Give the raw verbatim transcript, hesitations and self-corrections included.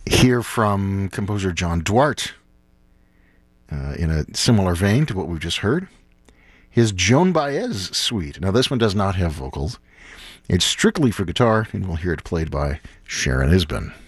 hear from composer John Duarte uh, in a similar vein to what we've just heard. His Joan Baez suite. Now, this one does not have vocals. It's strictly for guitar, and we'll hear it played by Sharon Isbin.